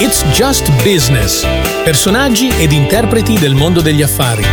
It's Just Business. Personaggi ed interpreti del mondo degli affari.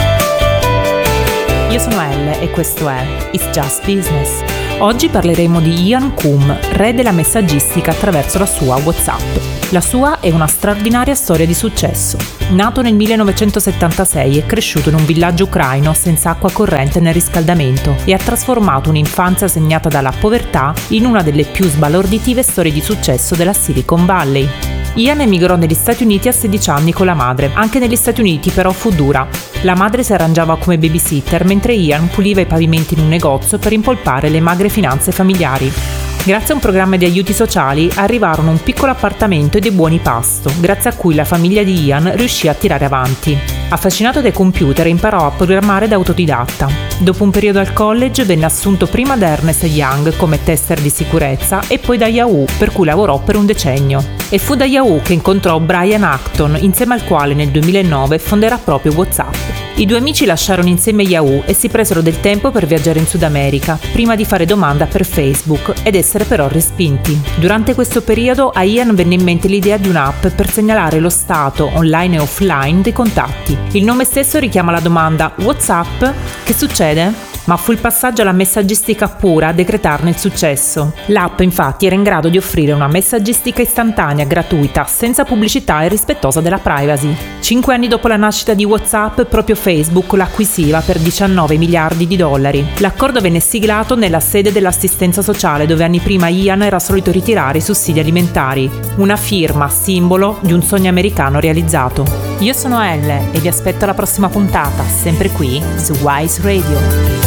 Io sono Elle e questo è It's Just Business. Oggi parleremo di Ian Coom, re della messaggistica attraverso la sua WhatsApp. La sua è una straordinaria storia di successo. Nato nel 1976 e cresciuto in un villaggio ucraino senza acqua corrente né riscaldamento e ha trasformato un'infanzia segnata dalla povertà in una delle più sbalorditive storie di successo della Silicon Valley. Ian emigrò negli Stati Uniti a 16 anni con la madre. Anche negli Stati Uniti però fu dura. La madre si arrangiava come babysitter mentre Ian puliva i pavimenti in un negozio per impolpare le magre finanze familiari. Grazie a un programma di aiuti sociali arrivarono un piccolo appartamento e dei buoni pasto, grazie a cui la famiglia di Ian riuscì a tirare avanti. Affascinato dai computer imparò a programmare da autodidatta. Dopo un periodo al college venne assunto prima da Ernst & Young come tester di sicurezza e poi da Yahoo, per cui lavorò per un decennio. E fu da Yahoo che incontrò Brian Acton, insieme al quale nel 2009 fonderà proprio WhatsApp. I due amici lasciarono insieme Yahoo e si presero del tempo per viaggiare in Sud America, prima di fare domanda per Facebook ed essere però respinti. Durante questo periodo a Ian venne in mente l'idea di un'app per segnalare lo stato online e offline dei contatti. Il nome stesso richiama la domanda WhatsApp? Che succede? Ma fu il passaggio alla messaggistica pura a decretarne il successo. L'app infatti era in grado di offrire una messaggistica istantanea, gratuita, senza pubblicità e rispettosa della privacy. 5 anni dopo la nascita di WhatsApp, proprio Facebook l'acquisiva per $19 miliardi. L'accordo venne siglato nella sede dell'assistenza sociale dove anni prima Ian era solito ritirare i sussidi alimentari. Una firma, simbolo di un sogno americano realizzato. Io sono Elle e vi aspetto alla prossima puntata, sempre qui su Wise Radio.